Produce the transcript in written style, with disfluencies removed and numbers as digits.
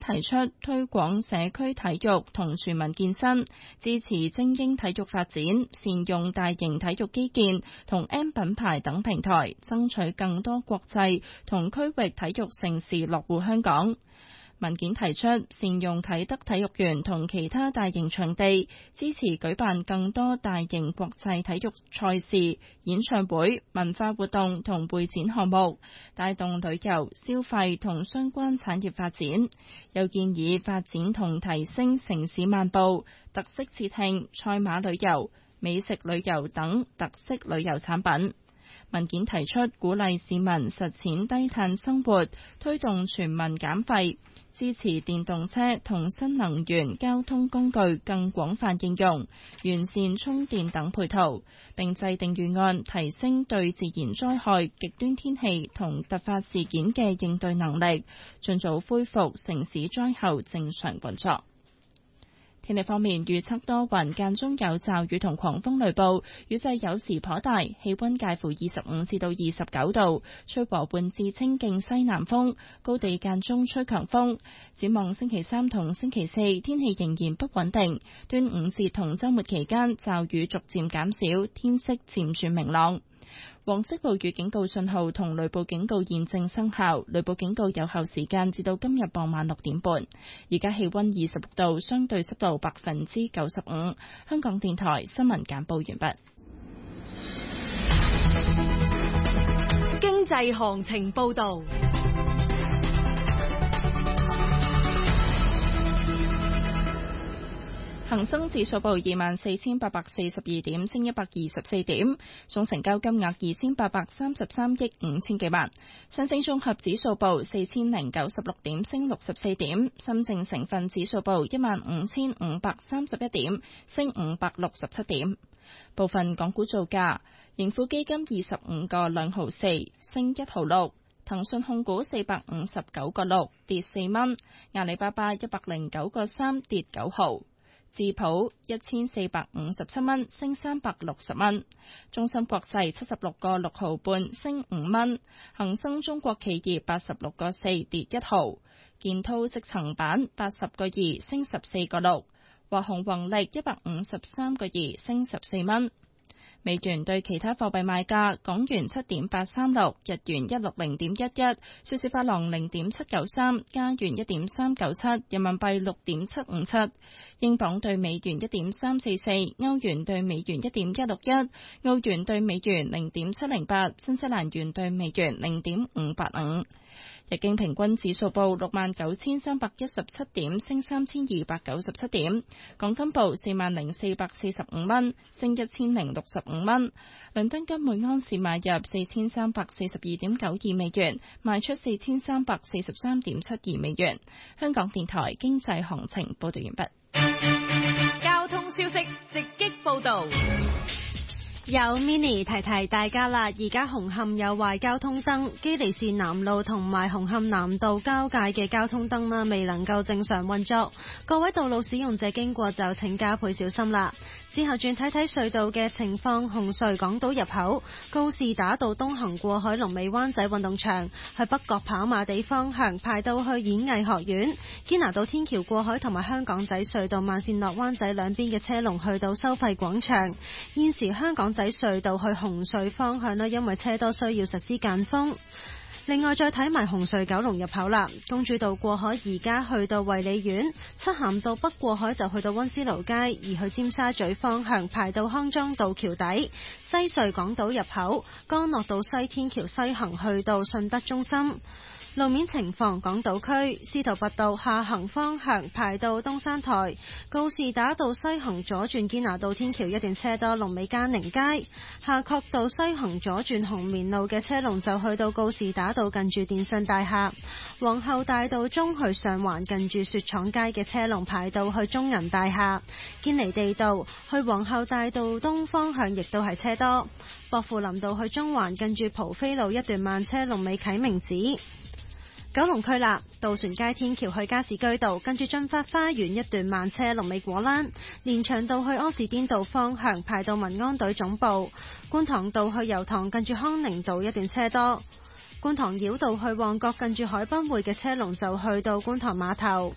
提出推廣社區體育同全民健身，支持精英體育發展，善用大型體育基建同 M 品牌等平台，爭取更多國際同區域體育盛事落戶香港。文件提出善用啟德體育園同其他大型場地，支持舉辦更多大型國際體育賽事、演唱會、文化活動同會展項目，帶動旅遊、消費同相關產業發展。又建議發展同提升城市漫步、特色節慶、賽馬旅遊、美食旅遊等特色旅遊產品。文件提出鼓勵市民實踐低碳生活，推動全民減廢，支持電動車同新能源交通工具更廣泛應用，完善充電等配套，並制定預案，提升對自然災害、極端天氣同突發事件嘅應對能力，盡早恢復城市災後正常運作。天氣方面，預測多雲，間中有驟雨同狂風雷暴，雨勢有時頗大，氣溫介乎25至到29度，吹和緩至清勁西南風，高地間中吹強風。展望星期三同星期四，天氣仍然不穩定。端午節同週末期間，驟雨逐漸減少，天色漸轉明朗。黃色暴雨警告信號同雷暴警告現正生效，雷暴警告有效時間至到今日傍晚6點半。而家氣溫26度，相對濕度95%。香港電台新聞簡報完畢。 經濟行情報道。 恒生指數報24,842點，升124點，總成交金額2833億5千幾萬。上證綜合指數報4096點，升64點。深證成分指數報15531點，升567點。部分港股造價：盈富基金25個2毫4，升1毫6；騰訊控股459個6，跌4蚊；阿里巴巴109個3，跌9毫。智普1457蚊，升360蚊；中芯國際76個6毫半，升5蚊；恒生中國企業86個4，跌1毫；建滔積層板80個2，升14個6；華虹宏力153個2，升14蚊。美元對其他貨幣賣價：港元7.836，日元160.11，瑞士法郎0.793，加元1.397，人民幣6.757，英鎊對美元1.344，歐元對美元1.161，澳元對美元0.708，新西蘭元對美元0.585。日經平均指數報69,317點，升3,297點。港金報40,445蚊，升1,065蚊。倫敦金每安士買入4,342.92美元，賣出4,343.72美元。香港電台經濟行情報道完畢。 交通消息直擊報道。 有 Mini 提提大家啦，而家紅磡有壞交通燈，基利士南路同埋紅磡南道交界嘅交通燈啦，未能夠正常運作，各位道路使用者經過就請加倍小心啦。之後轉睇睇隧道嘅情況，紅隧港島入口告士打道東行過海龍尾灣仔運動場，去北角跑馬地方向排到去演藝學院，堅拿道天橋過海同埋香港仔隧道慢線落灣仔兩邊嘅車龍去到收費廣場。現時香港仔隧道去紅隧方向因為車多需要實施間封。另外再睇埋紅隧九龍入口啦，公主道過海而家去到衛理苑，漆咸道北過海就去到溫思勞街，而去尖沙咀方向排到康莊道橋底。西隧港島入口干諾道西天橋西行去到順德中心。路面情況，港島區司徒拔道下行方向排到東山台，告士打道西行左轉堅拿道天橋一段車多，龍尾嘉寧街；夏慤道西行左轉紅棉路嘅車龍就去到告士打道近住電信大廈，皇后大道中去上環近住雪廠街嘅車龍排到去中銀大廈，堅尼地道去皇后大道東方向亦都係車多，薄扶林道去中環近住蒲飛路一段慢車，龍尾啟明寺。九龍區啦，渡船街天橋去加士居道跟住駿發花園一段慢車，龍尾果欄；連翔道去柯士甸道方向排到民安隊總部，觀塘道去油塘近住康寧道一段車多，觀塘繞道去旺角近住海濱匯嘅車龍就去到觀塘碼頭。